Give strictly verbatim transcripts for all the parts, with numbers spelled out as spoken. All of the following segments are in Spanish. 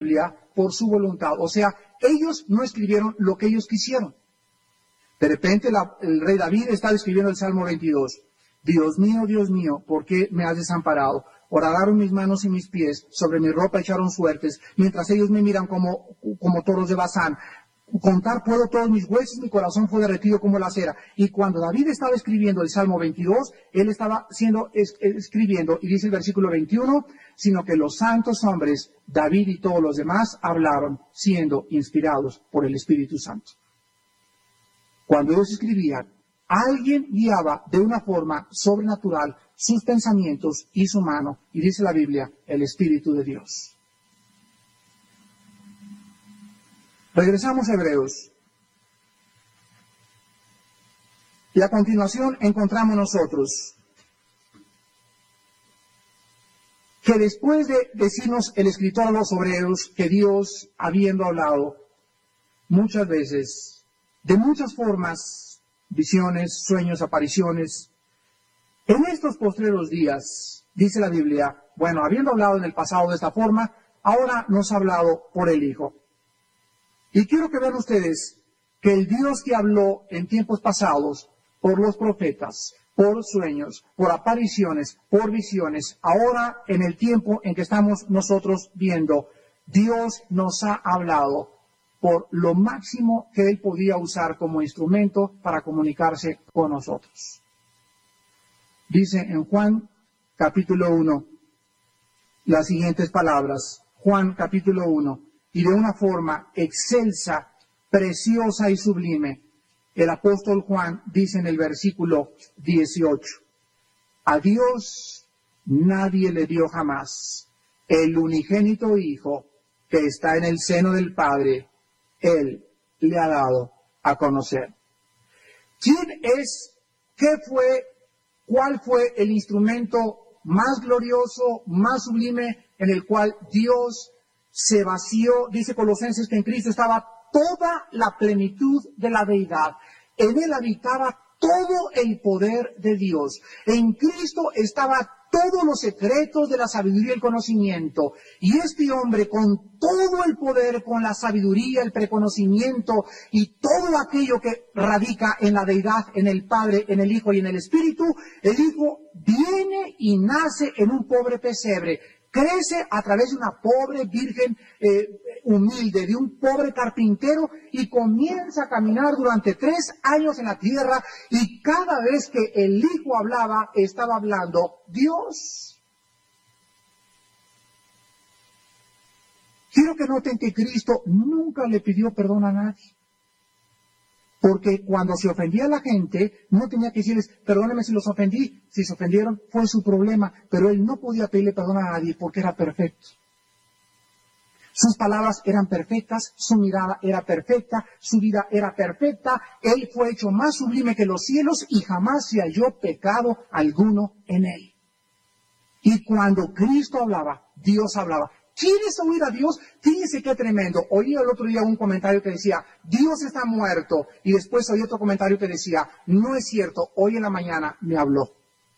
Biblia por su voluntad. O sea, ellos no escribieron lo que ellos quisieron. De repente la, el rey David está escribiendo el Salmo veintidós. Dios mío, Dios mío, ¿por qué me has desamparado? Horadaron mis manos y mis pies, sobre mi ropa echaron suertes, mientras ellos me miran como, como toros de Basán. Contar puedo todos mis huesos, mi corazón fue derretido como la cera. Y cuando David estaba escribiendo el Salmo veintidós, él estaba siendo, es, escribiendo, y dice el versículo veintiuno, sino que los santos hombres, David y todos los demás, hablaron, siendo inspirados por el Espíritu Santo. Cuando ellos escribían, alguien guiaba de una forma sobrenatural sus pensamientos y su mano, y dice la Biblia, el Espíritu de Dios. Regresamos a Hebreos. Y a continuación encontramos nosotros que después de decirnos el escritor a los Hebreos que Dios, habiendo hablado muchas veces, de muchas formas, visiones, sueños, apariciones, en estos postreros días, dice la Biblia, bueno, habiendo hablado en el pasado de esta forma, ahora nos ha hablado por el Hijo. Y quiero que vean ustedes que el Dios que habló en tiempos pasados por los profetas, por sueños, por apariciones, por visiones, ahora en el tiempo en que estamos nosotros viendo, Dios nos ha hablado por lo máximo que Él podía usar como instrumento para comunicarse con nosotros. Dice en Juan capítulo uno las siguientes palabras. Juan capítulo uno. Y de una forma excelsa, preciosa y sublime, el apóstol Juan dice en el versículo dieciocho, a Dios nadie le dio jamás, el unigénito Hijo que está en el seno del Padre, Él le ha dado a conocer. ¿Quién es, qué fue, cuál fue el instrumento más glorioso, más sublime en el cual Dios se vació? Dice Colosenses que en Cristo estaba toda la plenitud de la deidad. En Él habitaba todo el poder de Dios. En Cristo estaba todos los secretos de la sabiduría y el conocimiento. Y este hombre, con todo el poder, con la sabiduría, el preconocimiento y todo aquello que radica en la deidad, en el Padre, en el Hijo y en el Espíritu, el Hijo viene y nace en un pobre pesebre. Crece a través de una pobre virgen eh, humilde, de un pobre carpintero, y comienza a caminar durante tres años en la tierra, y cada vez que el Hijo hablaba, estaba hablando Dios. Quiero que noten que Cristo nunca le pidió perdón a nadie. Porque cuando se ofendía a la gente, no tenía que decirles, perdónenme si los ofendí. Si se ofendieron, fue su problema. Pero Él no podía pedirle perdón a nadie porque era perfecto. Sus palabras eran perfectas, su mirada era perfecta, su vida era perfecta. Él fue hecho más sublime que los cielos y jamás se halló pecado alguno en Él. Y cuando Cristo hablaba, Dios hablaba. ¿Quieres oír a Dios? Fíjense qué tremendo. Oí el otro día un comentario que decía, Dios está muerto. Y después oí otro comentario que decía, no es cierto, hoy en la mañana me habló.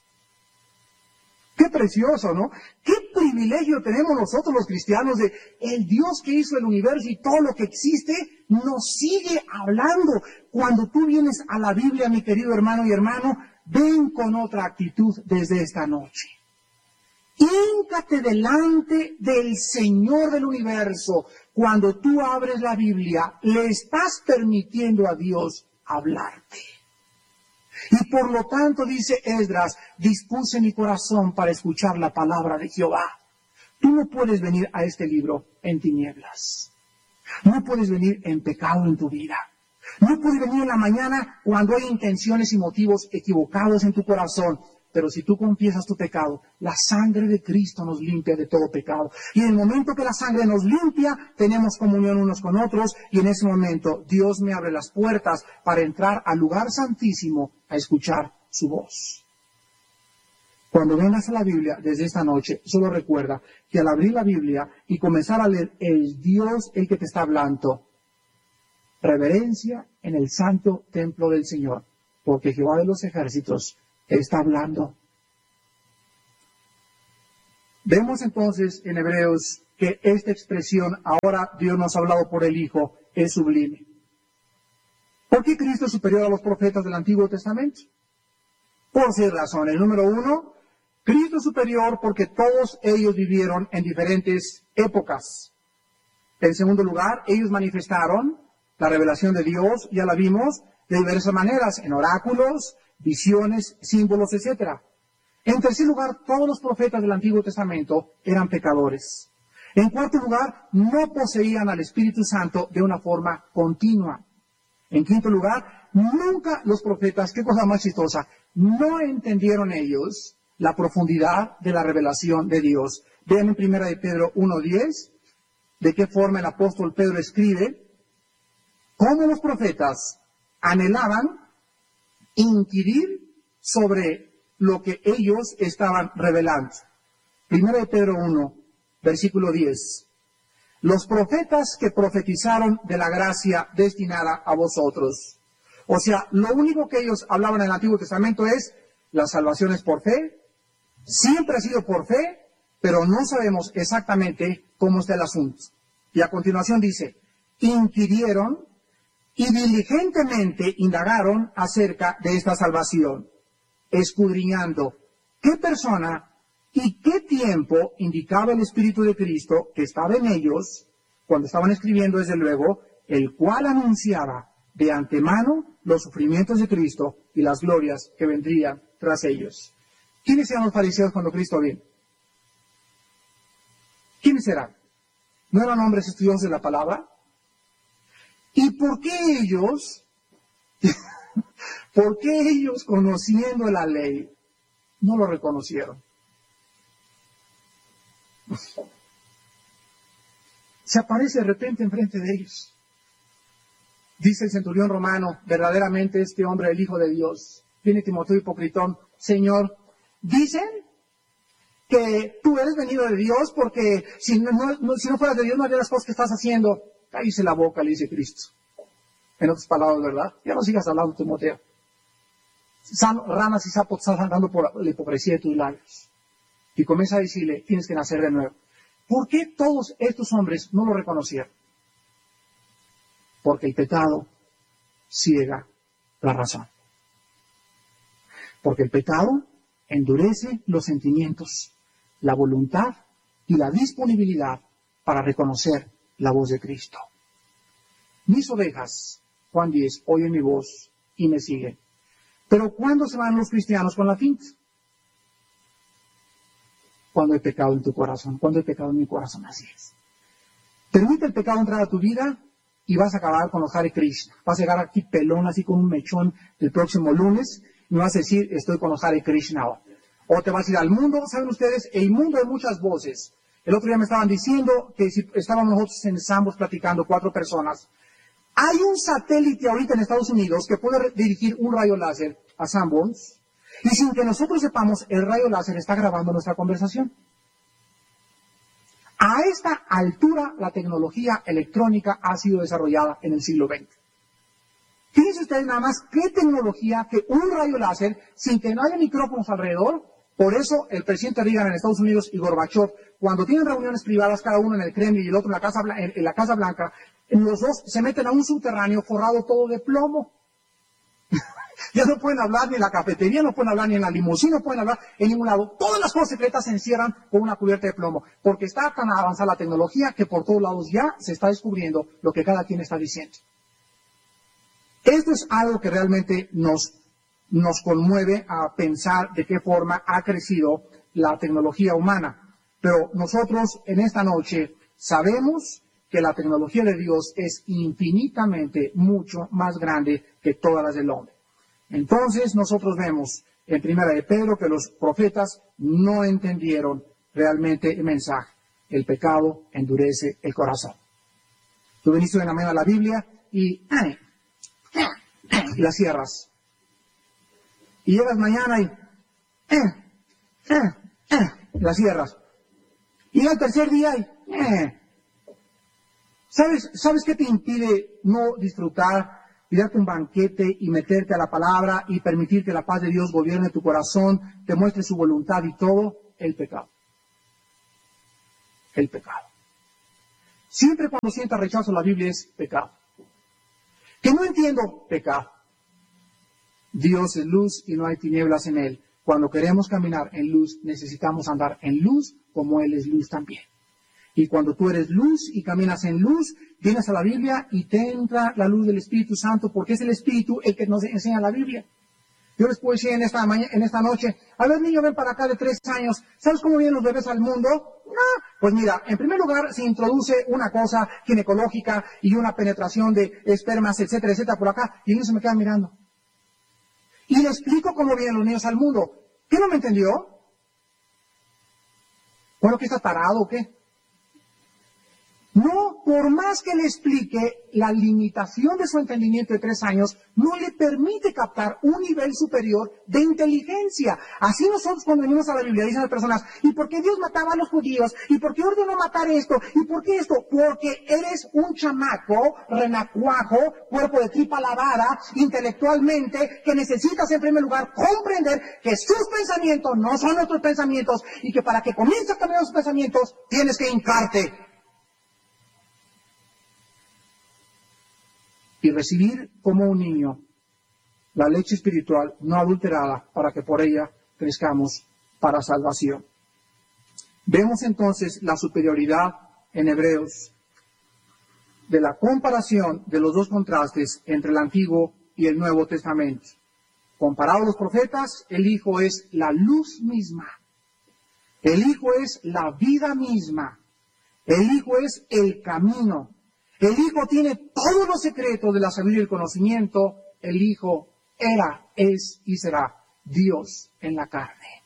Qué precioso, ¿no? Qué privilegio tenemos nosotros los cristianos de el Dios que hizo el universo y todo lo que existe nos sigue hablando. Cuando tú vienes a la Biblia, mi querido hermano y hermano, ven con otra actitud desde esta noche. Híncate delante del Señor del universo. Cuando tú abres la Biblia, le estás permitiendo a Dios hablarte. Y por lo tanto, dice Esdras, dispuse mi corazón para escuchar la palabra de Jehová. Tú no puedes venir a este libro en tinieblas. No puedes venir en pecado en tu vida. No puedes venir en la mañana cuando hay intenciones y motivos equivocados en tu corazón. Pero si tú confiesas tu pecado, la sangre de Cristo nos limpia de todo pecado. Y en el momento que la sangre nos limpia, tenemos comunión unos con otros, y en ese momento Dios me abre las puertas para entrar al lugar santísimo a escuchar su voz. Cuando vengas a la Biblia desde esta noche, solo recuerda que al abrir la Biblia y comenzar a leer el Dios el que te está hablando, reverencia en el santo templo del Señor, porque Jehová de los ejércitos está hablando. Vemos entonces en Hebreos que esta expresión, ahora Dios nos ha hablado por el Hijo, es sublime. ¿Por qué Cristo es superior a los profetas del Antiguo Testamento? Por seis razones. Número uno, Cristo es superior porque todos ellos vivieron en diferentes épocas. En segundo lugar, ellos manifestaron la revelación de Dios, ya la vimos, de diversas maneras, en oráculos, visiones, símbolos, etcétera. En tercer lugar, todos los profetas del Antiguo Testamento eran pecadores. En cuarto lugar, no poseían al Espíritu Santo de una forma continua. En quinto lugar, nunca los profetas, qué cosa más chistosa, no entendieron ellos la profundidad de la revelación de Dios. Vean en primera de Pedro uno diez, de qué forma el apóstol Pedro escribe, cómo los profetas anhelaban inquirir sobre lo que ellos estaban revelando. Primera de Pedro uno, versículo diez. Los profetas que profetizaron de la gracia destinada a vosotros. O sea, lo único que ellos hablaban en el Antiguo Testamento es la salvación es por fe, siempre ha sido por fe, pero no sabemos exactamente cómo está el asunto. Y a continuación dice, inquirieron y diligentemente indagaron acerca de esta salvación, escudriñando qué persona y qué tiempo indicaba el Espíritu de Cristo que estaba en ellos, cuando estaban escribiendo desde luego, el cual anunciaba de antemano los sufrimientos de Cristo y las glorias que vendrían tras ellos. ¿Quiénes eran los fariseos cuando Cristo vino? ¿Quiénes eran? ¿No eran hombres estudiosos de la palabra? ¿Y por qué ellos, por qué ellos, conociendo la ley, no lo reconocieron? Se aparece de repente enfrente de ellos. Dice el centurión romano, verdaderamente este hombre, el Hijo de Dios. Viene Timoteo Hipocritón, Señor, dicen que tú eres venido de Dios porque si no, no, si no fueras de Dios no harías las cosas que estás haciendo. Cállese la boca, le dice Cristo. En otras palabras, ¿verdad? Ya no sigas hablando, Timoteo. San, ranas y sapos están andando por la hipocresía de tus labios. Y comienza a decirle, tienes que nacer de nuevo. ¿Por qué todos estos hombres no lo reconocieron? Porque el pecado ciega la razón. Porque el pecado endurece los sentimientos, la voluntad y la disponibilidad para reconocer la voz de Cristo. Mis ovejas, Juan diez, oyen mi voz y me siguen. Pero ¿cuándo se van los cristianos con la finta? Cuando hay pecado en tu corazón, cuando hay pecado en mi corazón, así es. Permite el pecado entrar a tu vida y vas a acabar con los Hare Krishna. Vas a llegar aquí pelón, así con un mechón el próximo lunes, y me vas a decir, estoy con los Hare Krishna. O te vas a ir al mundo, ¿saben ustedes? El mundo hay muchas voces. El otro día me estaban diciendo que si estábamos nosotros en Sambos platicando, cuatro personas, hay un satélite ahorita en Estados Unidos que puede dirigir un rayo láser a Sanborns y sin que nosotros sepamos, el rayo láser está grabando nuestra conversación. A esta altura, la tecnología electrónica ha sido desarrollada en el siglo veinte. Fíjense ustedes nada más qué tecnología que un rayo láser, sin que no haya micrófonos alrededor. Por eso el presidente Reagan en Estados Unidos y Gorbachev, cuando tienen reuniones privadas, cada uno en el Kremlin y el otro en la Casa, en, en la Casa Blanca, los dos se meten a un subterráneo forrado todo de plomo. Ya no pueden hablar ni en la cafetería, no pueden hablar ni en la limusina, no pueden hablar en ningún lado. Todas las cosas secretas se encierran con una cubierta de plomo, porque está tan avanzada la tecnología que por todos lados ya se está descubriendo lo que cada quien está diciendo. Esto es algo que realmente nos, nos conmueve a pensar de qué forma ha crecido la tecnología humana. Pero nosotros en esta noche sabemos que la tecnología de Dios es infinitamente mucho más grande que todas las del hombre. Entonces nosotros vemos en Primera de Pedro que los profetas no entendieron realmente el mensaje. El pecado endurece el corazón. Tú viniste de la mañana a la Biblia y, y la cierras. Y llegas mañana y la cierras. Y al tercer día y ¿sabes, ¿sabes qué te impide no disfrutar y darte un banquete y meterte a la palabra y permitir que la paz de Dios gobierne tu corazón, te muestre su voluntad y todo? El pecado. el pecado. Siempre cuando sienta rechazo a la Biblia es pecado. Que no entiendo, pecado. Dios es luz y no hay tinieblas en Él. Cuando queremos caminar en luz, necesitamos andar en luz como Él es luz también. Y cuando tú eres luz y caminas en luz, vienes a la Biblia y te entra la luz del Espíritu Santo, porque es el Espíritu el que nos enseña la Biblia. Yo les puedo decir en esta, mañana, en esta noche, a ver, niño, ven para acá de tres años, ¿sabes cómo vienen los bebés al mundo? No. Pues mira, en primer lugar se introduce una cosa ginecológica y una penetración de espermas, etcétera, etcétera, por acá, y el niño se me queda mirando. Y le explico cómo vienen los niños al mundo. ¿Qué no me entendió? ¿Bueno, que está tarado o qué? No, por más que le explique, la limitación de su entendimiento de tres años no le permite captar un nivel superior de inteligencia. Así nosotros cuando venimos a la Biblia dicen las personas, ¿y por qué Dios mataba a los judíos? ¿Y por qué ordenó matar esto? ¿Y por qué esto? Porque eres un chamaco, renacuajo, cuerpo de tripa lavada, intelectualmente, que necesitas en primer lugar comprender que sus pensamientos no son nuestros pensamientos y que para que comiences a cambiar sus pensamientos tienes que hincarte y recibir como un niño la leche espiritual no adulterada para que por ella crezcamos para salvación. Vemos entonces la superioridad en Hebreos de la comparación de los dos contrastes entre el Antiguo y el Nuevo Testamento. Comparado a los profetas, el Hijo es la luz misma. El Hijo es la vida misma. El Hijo es el camino. El Hijo tiene todos los secretos de la sabiduría y el conocimiento. El Hijo era, es y será Dios en la carne.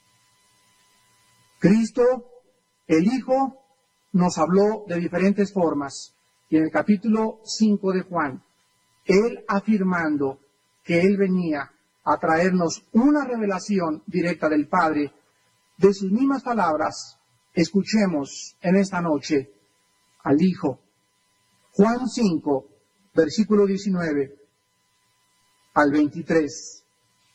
Cristo, el Hijo, nos habló de diferentes formas. Y en el capítulo cinco de Juan, Él afirmando que Él venía a traernos una revelación directa del Padre, de sus mismas palabras, escuchemos en esta noche al Hijo. Juan cinco, versículo diecinueve al veintitrés.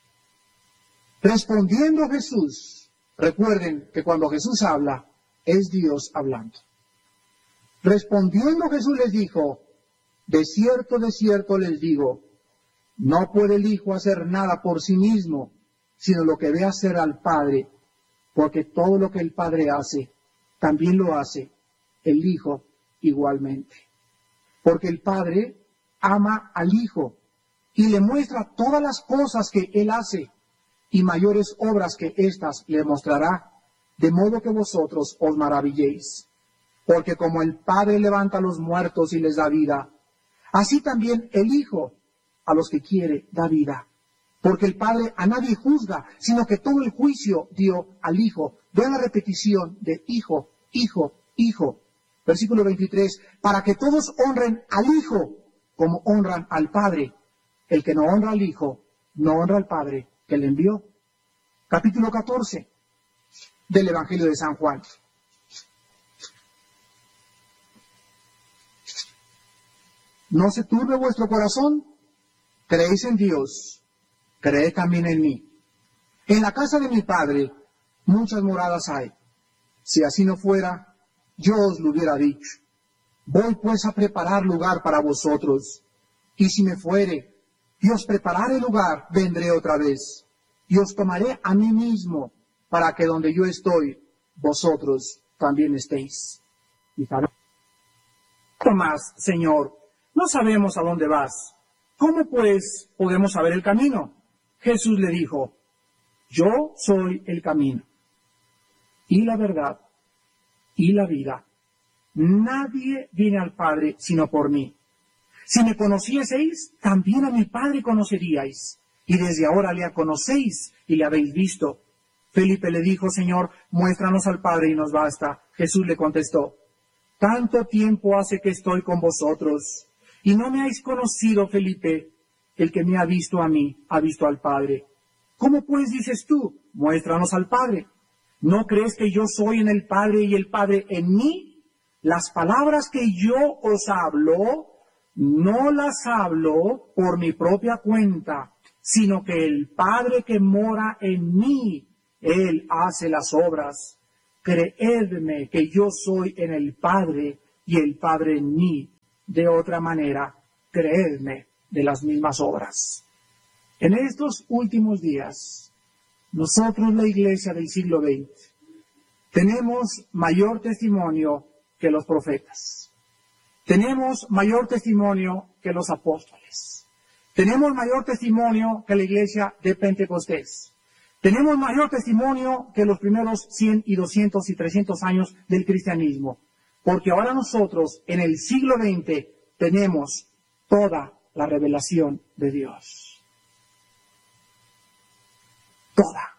Respondiendo Jesús, recuerden que cuando Jesús habla, es Dios hablando. Respondiendo Jesús les dijo, de cierto, de cierto les digo, no puede el Hijo hacer nada por sí mismo, sino lo que ve hacer al Padre, porque todo lo que el Padre hace, también lo hace el Hijo igualmente. Porque el Padre ama al Hijo y le muestra todas las cosas que Él hace y mayores obras que éstas le mostrará, de modo que vosotros os maravilléis. Porque como el Padre levanta a los muertos y les da vida, así también el Hijo a los que quiere da vida. Porque el Padre a nadie juzga, sino que todo el juicio dio al Hijo. Vean la repetición de Hijo, Hijo, Hijo. Versículo veintitrés, para que todos honren al Hijo como honran al Padre. El que no honra al Hijo, no honra al Padre que le envió. Capítulo catorce del Evangelio de San Juan. No se turbe vuestro corazón, creéis en Dios, creed también en mí. En la casa de mi Padre muchas moradas hay. Si así no fuera, yo os lo hubiera dicho. Voy pues a preparar lugar para vosotros. Y si me fuere, y os prepararé lugar, vendré otra vez. Y os tomaré a mí mismo, para que donde yo estoy, vosotros también estéis. Y para Tomás, Señor, no sabemos a dónde vas. ¿Cómo pues podemos saber el camino? Jesús le dijo, yo soy el camino y la verdad y la vida. Nadie viene al Padre sino por mí. Si me conocieseis, también a mi Padre conoceríais. Y desde ahora le conocéis y le habéis visto. Felipe le dijo, Señor, muéstranos al Padre y nos basta. Jesús le contestó, tanto tiempo hace que estoy con vosotros, y no me habéis conocido, Felipe. El que me ha visto a mí, ha visto al Padre. ¿Cómo pues dices tú, muéstranos al Padre? ¿No crees que yo soy en el Padre y el Padre en mí? Las palabras que yo os hablo, no las hablo por mi propia cuenta, sino que el Padre que mora en mí, Él hace las obras. creedme que yo soy en el Padre y el Padre en mí. De otra manera, creedme de las mismas obras. En estos últimos días, nosotros, la iglesia del siglo veinte, tenemos mayor testimonio que los profetas. Tenemos mayor testimonio que los apóstoles. Tenemos mayor testimonio que la iglesia de Pentecostés. Tenemos mayor testimonio que los primeros cien y doscientos y trescientos años del cristianismo. Porque ahora nosotros, en el siglo veinte, tenemos toda la revelación de Dios. Toda.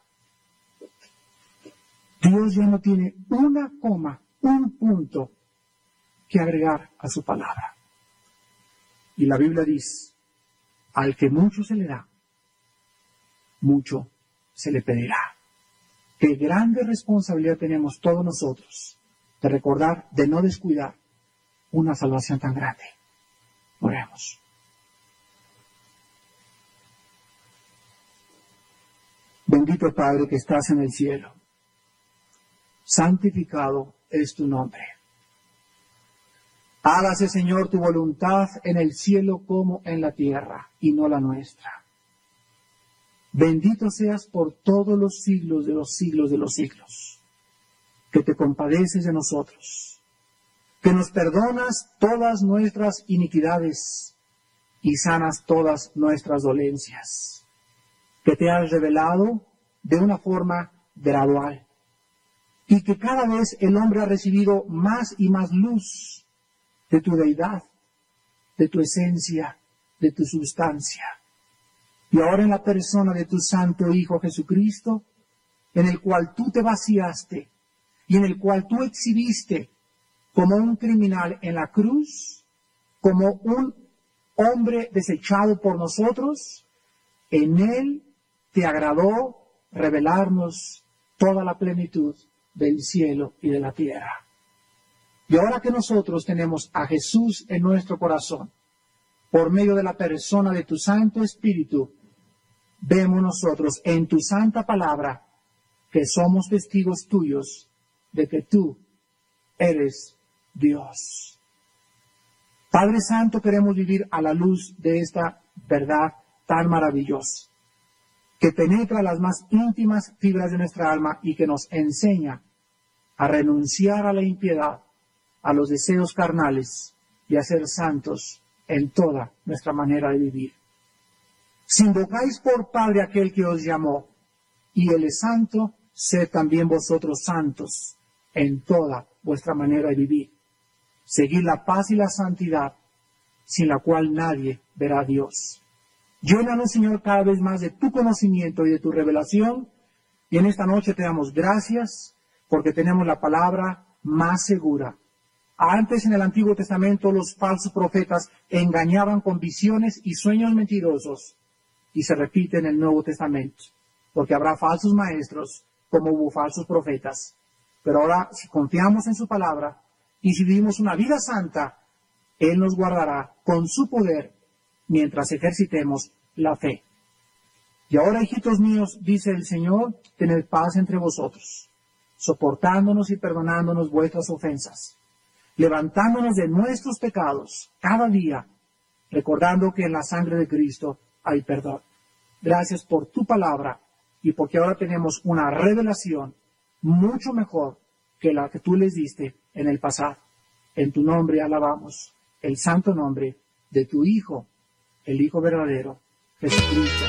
Dios ya no tiene una coma, un punto que agregar a su palabra. Y la Biblia dice, al que mucho se le da, mucho se le pedirá. Qué grande responsabilidad tenemos todos nosotros de recordar, de no descuidar una salvación tan grande. Oremos. Bendito Padre que estás en el cielo, santificado es tu nombre. Hágase, Señor, tu voluntad en el cielo como en la tierra, y no la nuestra. Bendito seas por todos los siglos de los siglos de los siglos, que te compadeces de nosotros, que nos perdonas todas nuestras iniquidades y sanas todas nuestras dolencias, que te has revelado de una forma gradual, y que cada vez el hombre ha recibido más y más luz de tu deidad, de tu esencia, de tu sustancia. Y ahora en la persona de tu Santo Hijo Jesucristo, en el cual tú te vaciaste y en el cual tú exhibiste como un criminal en la cruz, como un hombre desechado por nosotros, en él te agradó revelarnos toda la plenitud del cielo y de la tierra. Y ahora que nosotros tenemos a Jesús en nuestro corazón, por medio de la persona de tu Santo Espíritu, vemos nosotros en tu santa palabra que somos testigos tuyos de que tú eres Dios. Padre Santo, queremos vivir a la luz de esta verdad tan maravillosa, que penetra las más íntimas fibras de nuestra alma y que nos enseña a renunciar a la impiedad, a los deseos carnales y a ser santos en toda nuestra manera de vivir. Si invocáis por Padre aquel que os llamó, y Él es santo, sed también vosotros santos en toda vuestra manera de vivir. Seguid la paz y la santidad, sin la cual nadie verá a Dios. Llénanos, Señor, cada vez más de tu conocimiento y de tu revelación, y en esta noche te damos gracias porque tenemos la palabra más segura. Antes, en el Antiguo Testamento, los falsos profetas engañaban con visiones y sueños mentirosos, y se repite en el Nuevo Testamento, porque habrá falsos maestros como hubo falsos profetas. Pero ahora, si confiamos en su palabra y si vivimos una vida santa, Él nos guardará con su poder mientras ejercitemos la fe. Y ahora, hijitos míos, dice el Señor, tened paz entre vosotros, soportándonos y perdonándonos vuestras ofensas, levantándonos de nuestros pecados cada día, recordando que en la sangre de Cristo hay perdón. Gracias por tu palabra y porque ahora tenemos una revelación mucho mejor que la que tú les diste en el pasado. En tu nombre alabamos el santo nombre de tu Hijo, el Hijo verdadero, Jesucristo.